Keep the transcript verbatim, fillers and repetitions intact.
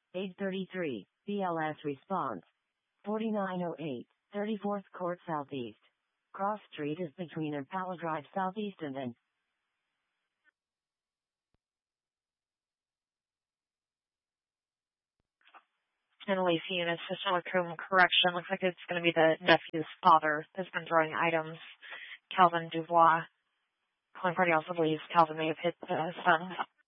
eight thirty-three, B L S response. forty-nine oh eight, thirty-fourth Court Southeast. Cross Street is between Impala Drive Southeast and N. And Lacey Unit System Room Correction. Looks like it's going to be the nephew's father that's been throwing items. Calvin Dubois. Calling party also believes Calvin may have hit the son.